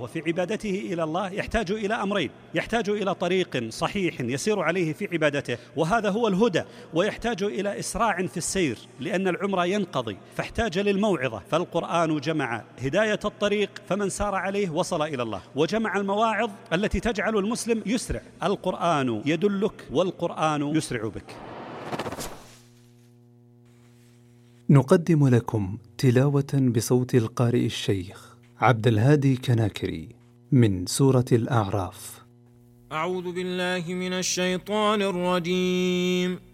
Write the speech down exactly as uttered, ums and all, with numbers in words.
وفي عبادته إلى الله يحتاج إلى أمرين: يحتاج إلى طريق صحيح يسير عليه في عبادته، وهذا هو الهدى، ويحتاج إلى إسراع في السير لأن العمر ينقضي فاحتاج للموعظة. فالقرآن جمع هداية الطريق فمن سار عليه وصل إلى الله، وجمع المواعظ التي تجعل المسلم يسرع. القرآن يدلك والقرآن يسرع بك. نقدم لكم تلاوة بصوت القارئ الشيخ عبد الهادي كناكري من سورة الأعراف. أعوذ بالله من الشيطان الرجيم.